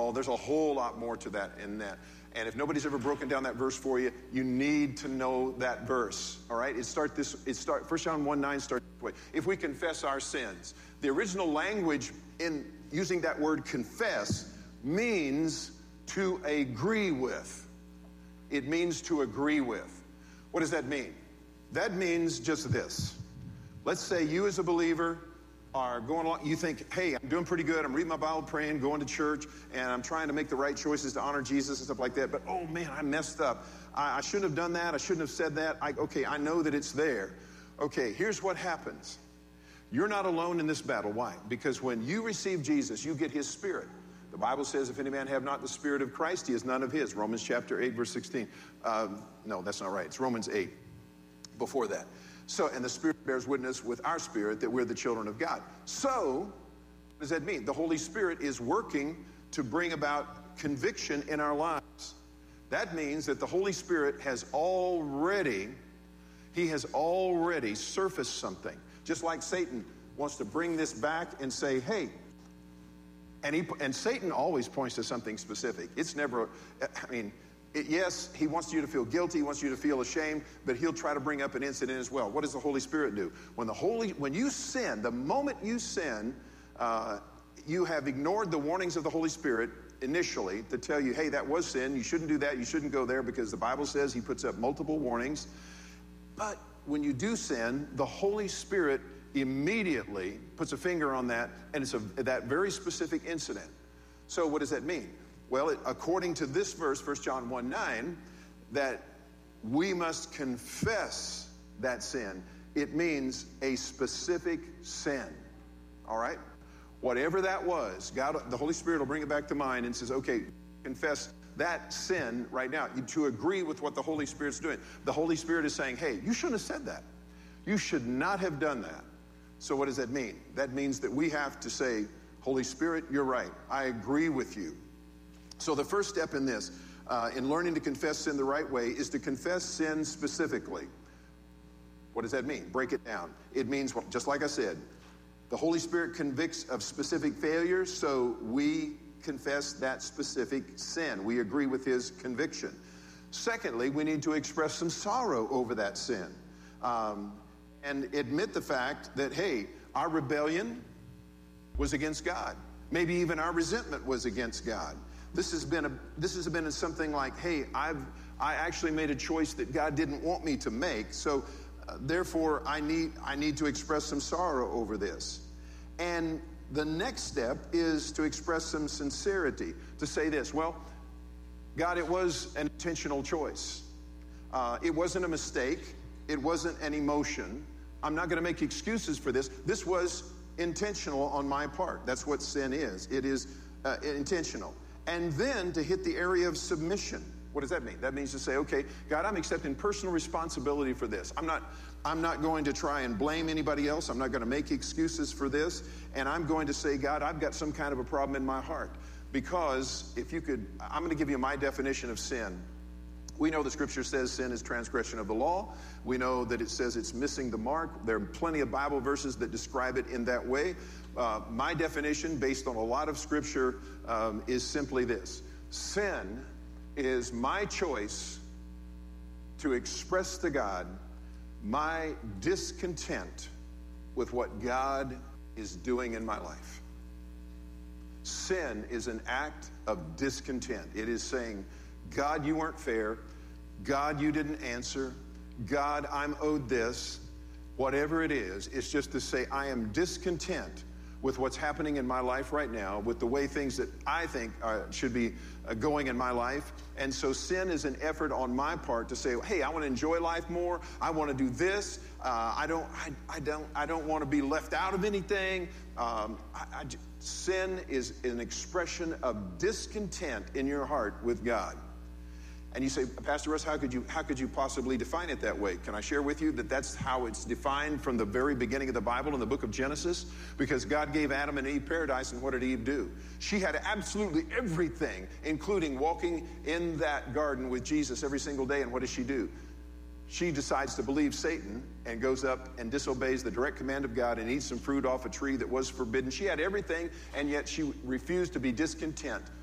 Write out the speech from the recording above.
Oh, there's a whole lot more to that in that. And if nobody's ever broken down that verse for you, you need to know that verse. All right? 1 John 1:9 starts this way. If we confess our sins, the original language in using that word confess means to agree with. It means to agree with. What does that mean? That means just this. Let's say you as a believer are going along, you think, hey, I'm doing pretty good, I'm reading my Bible, praying, going to church, and I'm trying to make the right choices to honor Jesus and stuff like that, but oh man, I messed up. I shouldn't have done that, I shouldn't have said that. I know that it's there. Okay, here's what happens. You're not alone in this battle. Why? Because when you receive Jesus, you get his Spirit. The Bible says, if any man have not the Spirit of Christ, he is none of his. Romans chapter 8, verse 16. No, that's not right. It's Romans 8, before that. So, and the Spirit bears witness with our spirit that we're the children of God. So, what does that mean? The Holy Spirit is working to bring about conviction in our lives. That means that the Holy Spirit has already surfaced something. Just like Satan wants to bring this back and say, hey, and Satan always points to something specific. It's never, yes, he wants you to feel guilty, he wants you to feel ashamed, but he'll try to bring up an incident as well. What does the Holy Spirit do? When you sin, the moment you sin, you have ignored the warnings of the Holy Spirit initially to tell you, hey, that was sin, you shouldn't do that, you shouldn't go there, because the Bible says he puts up multiple warnings. But when you do sin, the Holy Spirit immediately puts a finger on that, and it's that very specific incident. So what does that mean? Well, according to this verse, 1 John 1:9, that we must confess that sin. It means a specific sin. All right? Whatever that was, God, the Holy Spirit will bring it back to mind and says, okay, confess that sin right now, to agree with what the Holy Spirit's doing. The Holy Spirit is saying, hey, you shouldn't have said that. You should not have done that. So what does that mean? That means that we have to say, Holy Spirit, you're right. I agree with you. So the first step in this, in learning to confess sin the right way, is to confess sin specifically. What does that mean? Break it down. It means, just like I said, the Holy Spirit convicts of specific failures, so we confess that specific sin. We agree with his conviction. Secondly, we need to express some sorrow over that sin. And admit the fact that, hey, our rebellion was against God. Maybe even our resentment was against God. This has been something like, hey, I actually made a choice that God didn't want me to make, so therefore I need to express some sorrow over this. And the next step is to express some sincerity, to say this, well, God, it was an intentional choice. It wasn't a mistake. It wasn't an emotion. I'm not going to make excuses for this. This was intentional on my part. That's what sin is. It is intentional. And then to hit the area of submission. What does that mean? That means to say, okay, God, I'm accepting personal responsibility for this. I'm not going to try and blame anybody else. I'm not going to make excuses for this. And I'm going to say, God, I've got some kind of a problem in my heart. Because I'm going to give you my definition of sin. We know the scripture says sin is transgression of the law. We know that it says it's missing the mark. There are plenty of Bible verses that describe it in that way. My definition, based on a lot of scripture, is simply this. Sin is my choice to express to God my discontent with what God is doing in my life. Sin is an act of discontent. It is saying, God, you weren't fair. God, you didn't answer. God, I'm owed this. Whatever it is, it's just to say I am discontent with what's happening in my life right now, with the way things that I think should be going in my life. And so sin is an effort on my part to say, hey, I want to enjoy life more. I want to do this. I don't want to be left out of anything. Sin is an expression of discontent in your heart with God. And you say, Pastor Russ, how could you possibly define it that way? Can I share with you that that's how it's defined from the very beginning of the Bible in the book of Genesis? Because God gave Adam and Eve paradise, and what did Eve do? She had absolutely everything, including walking in that garden with Jesus every single day. And what does she do? She decides to believe Satan and goes up and disobeys the direct command of God and eats some fruit off a tree that was forbidden. She had everything, and yet she refused to be discontent